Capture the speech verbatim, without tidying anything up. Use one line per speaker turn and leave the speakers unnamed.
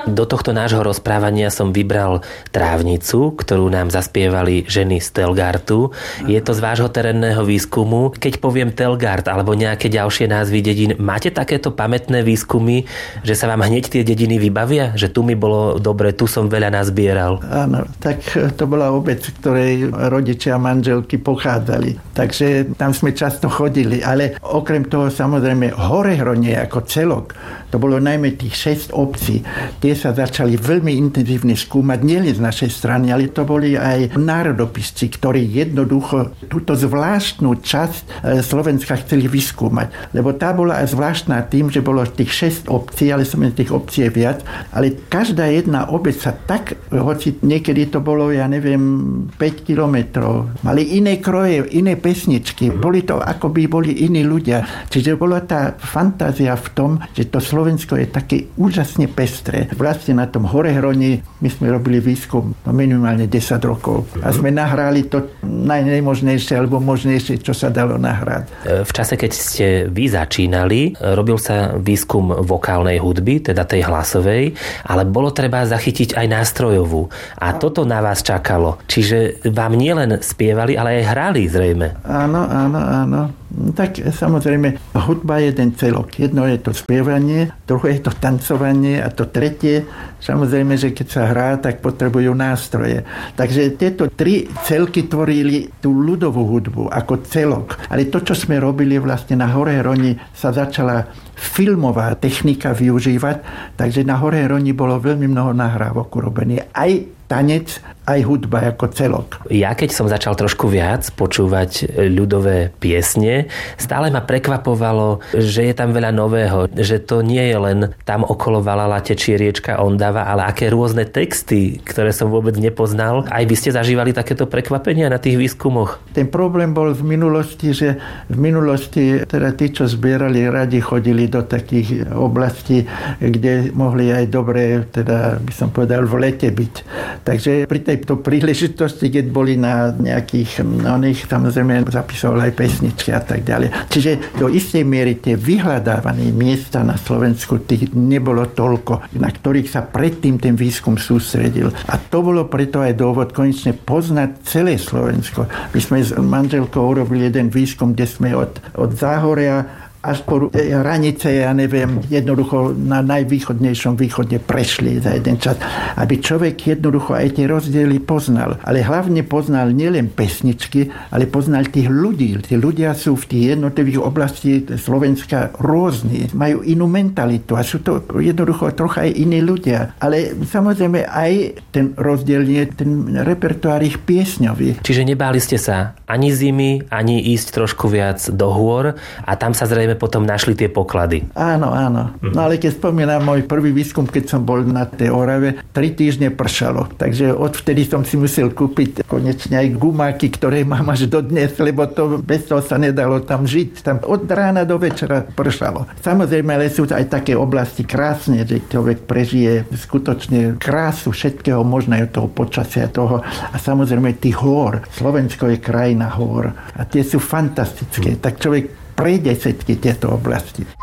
Do tohto nášho rozprávania som vybral Trávnicu, ktorú nám zaspievali ženy z Telgartu. Je to z vášho terénneho výskumu. Keď poviem Telgart alebo nejaké ďalšie názvy dedín, máte takéto pamätné výskumy, že sa vám hneď tie dediny vybavia? Že tu mi bolo dobre, tu som veľa nazbieral.
Áno, tak to bola obec, ktorej rodičia a manželky pochádzali. Takže tam sme často chodili, ale okrem toho samozrejme Horehronie ako celok, to bolo najmä tých šesť obcí. Tie sa začali veľmi intenzívne skúmať, nielen z našej strany, ale to boli aj národopisci, ktorí jednoducho túto zvláštnu časť Slovenska chceli vyskúmať. Lebo tá bola aj zvláštna tým, že bolo tých šesť obcí, ale som tých obcí je viac, ale každá jedna obec sa tak, hoci niekedy to bolo, ja neviem, päť kilometrov, mali iné kroje, iné pesničky, boli to ako by boli iní ľudia. Čiže bola tá fantázia v tom, že to Slovensko je také úžasne pestré. Vlastne na tom Horehroni my sme robili výskum minimálne desať rokov a sme nahrali to najnemožnejšie alebo možnejšie, čo sa dalo nahrať.
V čase, keď ste vy začínali, robil sa výskum vokálnej hudby, teda tej hlasovej, ale bolo treba zachytiť aj nástrojovú. A toto na vás čakalo. Čiže vám nielen spievali, ale aj hrali zrejme.
Áno, áno, áno. Tak samozrejme, hudba je jeden celok. Jedno je to spievanie, druhé je to tancovanie a to tretie, samozrejme, že keď sa hrá, tak potrebujú nástroje. Takže tieto tri celky tvorili tú ľudovú hudbu ako celok. Ale to, čo sme robili vlastne na Horehroni, sa začala filmová technika využívať, takže na Horehroni bolo veľmi mnoho nahrávok urobených. Aj tanec, aj hudba ako celok.
Ja keď som začal trošku viac počúvať ľudové piesne, stále ma prekvapovalo, že je tam veľa nového, že to nie je len tam okolo valala tečie riečka Ondava, ale aké rôzne texty, ktoré som vôbec nepoznal. Aj vy ste zažívali takéto prekvapenia na tých výskumoch?
Ten problém bol v minulosti, že v minulosti teda tí, čo zbierali, radi chodili do takých oblastí, kde mohli aj dobre, teda by som povedal, v lete byť. Takže pri tejto príležitosti, keď boli na nejakých oných, samozrejme zapisoval aj pesničky a tak ďalej. Čiže do istej miery tie vyhľadávané miesta na Slovensku tých nebolo toľko, na ktorých sa predtým ten výskum sústredil. A to bolo preto aj dôvod konečne poznať celé Slovensko. My sme s manželkou urobili jeden výskum, kde sme od, od Záhoria až po hranice, ja neviem, jednoducho na najvýchodnejšom východe prešli za jeden čas, aby človek jednoducho aj tie rozdiely poznal. Ale hlavne poznal nielen pesničky, ale poznal tých ľudí. Tí ľudia sú v tých jednotlivých oblasti Slovenska rôzni, majú inú mentalitu a sú to jednoducho trocha aj iní ľudia. Ale samozrejme aj ten rozdiel je ten repertoár ich piesňový.
Čiže nebáli ste sa ani zimy, ani ísť trošku viac do hôr a tam sa zrejme potom našli tie poklady.
Áno, áno. No ale keď spomínam môj prvý výskum, keď som bol na tej Orave, tri týždne pršalo. Takže odvtedy som si musel kúpiť konečne aj gumáky, ktoré mám až dodnes, lebo to bez toho sa nedalo tam žiť. Tam od rána do večera pršalo. Samozrejme, ale sú aj také oblasti krásne, že človek prežije skutočne krásu všetkého možného toho počasia toho a samozrejme tých hôr. Slovensko je krajina hôr a tie sú fantastické. Tak človek prejde všetky tieto oblasti.